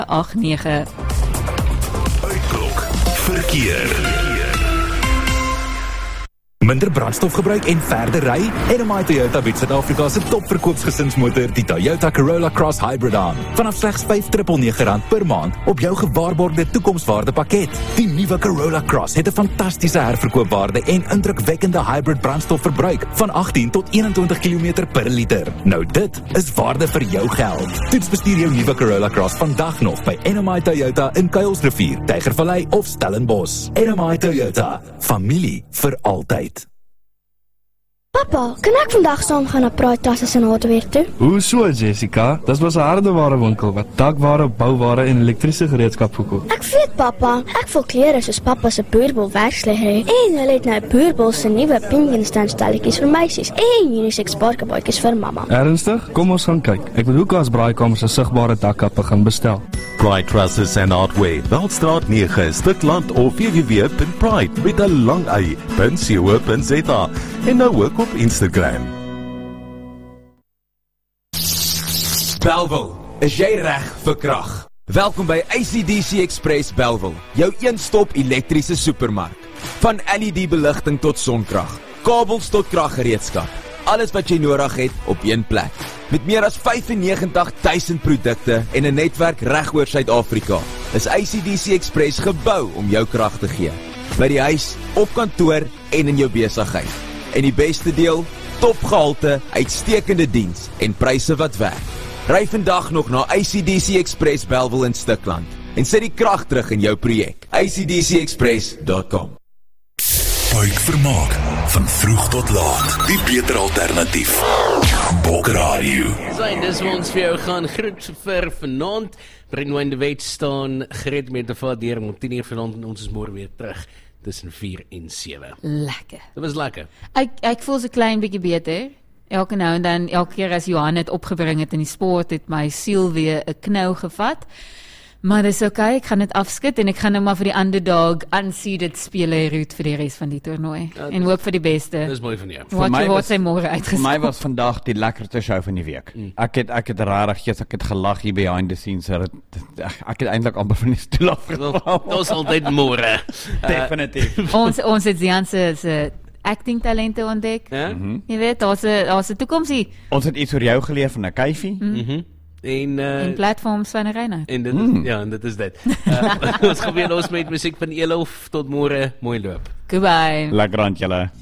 89. Uitklok verkeer. Minder brandstofgebruik en verder ry? NMI Toyota bied Suid-Afrika se topverkoopsgesinsmotor, die Toyota Corolla Cross Hybrid aan. Vanaf slegs R599 per maand op jou gewaarborgde toekomswaarde pakket. Die nuwe Corolla Cross het 'n fantastiese herverkoopwaarde en indrukwekkende hybrid brandstofverbruik van 18 tot 21 km per liter. Nou dit is waarde vir jou geld. Toets bestuur jou nuwe Corolla Cross vandag nog by NMI Toyota in Kuilsrivier, Tygervallei of Stellenbosch. NMI Toyota, familie vir altyd. Papa, kan ek vandag saam gaan na Praaitklasse se Hardware toe? Hoe so, Jessica? Dis was 'n hardeware winkel wat dakware, bouware en elektriese gereedskap verkoop. Ek weet, papa. Ek voel klere soos papa se boerbol werksleggery. En hulle het nou boerbol se nuwe pinguïnstandstalletjies vir meisies en unisex parkebaadjies vir mamma. Ernstig? Kom ons gaan kyk. Ek wil Hoekas Braaikamers se sigbare dakkappe gaan bestel. Praaitklasse en Hardware, Veldstraat 9, Stikland of www.pride met 'n lang i.co.za en nou ook op Instagram. Bellville, is jy reg vir krag? Welkom by ACDC Express Bellville, jou een-stop elektriese supermark. Van LED beligting tot sonkrag, kabels tot kraggereedskap. Alles wat jy nodig het op een plek. Met meer as 95.000 produkte en 'n netwerk reg oor Suid-Afrika, is ACDC Express gebou om jou krag te gee. By die huis, op kantoor en in jou besigheid. En die beste deel, topgehalte, uitstekende diens en pryse wat werk. Ry vandag nog na ACDC Express Bellville in Stikland en sit die krag terug in jou projek. acdcexpress.com. Buikvermaak, van vroeg tot laat, die beter alternatief. Bok Radio. Dis ons vir jou gaan groet vir vanaand. Brenwyn de Wet staan gereed met 'n vader om 10:00 vanaand en ons is môre weer terug tussen 4 en 7. Lekker. Dit was lekker. Ek voel so klein bietjie beter. Elke nou en dan, elke keer as Johan het opgebring het in die sport, het my siel weer 'n knou gevat. Maar dis okay, ek gaan dit afskud en ek gaan nou maar vir die underdog unseeded speler root vir die res van die toernooi. Ja, en hoop vir die beste. Dis mooi van jou. Wat sy môre uitgesit. Vir my was vandag die lekkerste show van die week. Ek het rarig, ek het gelag hier behind the scenes. Ek het eintlik amper van die stoel afgeval. Ons altyd môre. Definitief. Ons het Jan se acting talente ontdek. Ja? Jy weet, daar's 'n toekomsie Ons het iets oor jou geleer van 'n kuifie. en platforms van 'n Reina. En dit ja, en dit is dit. Ons gebeur ons met musiek van Elof tot môre, mooi loop. Goodbye. Lekker aan julle.